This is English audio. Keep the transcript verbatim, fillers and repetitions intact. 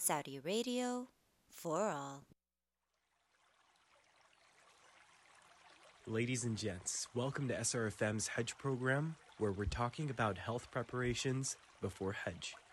Saudi Radio for all. Ladies and gents, welcome to S R F M's Hajj program, where we're talking about health preparations before Hajj.